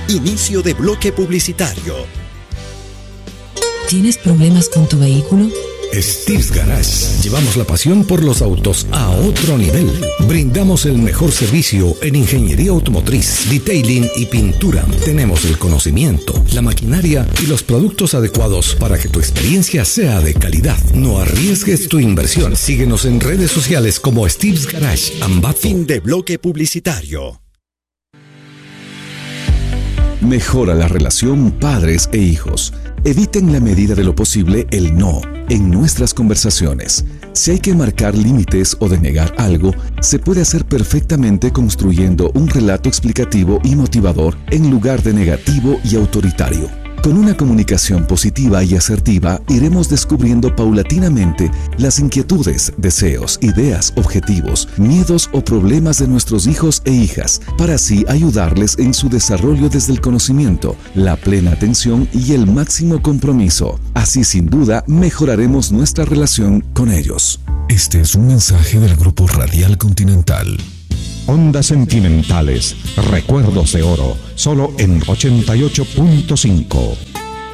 Inicio de bloque publicitario. ¿Tienes problemas con tu vehículo? Steve's Garage. Llevamos la pasión por los autos a otro nivel. Brindamos el mejor servicio en ingeniería automotriz, detailing y pintura. Tenemos el conocimiento, la maquinaria y los productos adecuados para que tu experiencia sea de calidad. No arriesgues tu inversión. Síguenos en redes sociales como Steve's Garage Ambato. Fin de bloque publicitario. Mejora la relación padres e hijos. Evita en la medida de lo posible el no en nuestras conversaciones. Si hay que marcar límites o denegar algo, se puede hacer perfectamente construyendo un relato explicativo y motivador en lugar de negativo y autoritario. Con una comunicación positiva y asertiva, iremos descubriendo paulatinamente las inquietudes, deseos, ideas, objetivos, miedos o problemas de nuestros hijos e hijas, para así ayudarles en su desarrollo desde el conocimiento, la plena atención y el máximo compromiso. Así, sin duda, mejoraremos nuestra relación con ellos. Este es un mensaje del Grupo Radial Continental. Ondas Sentimentales, recuerdos de oro, solo en 88.5.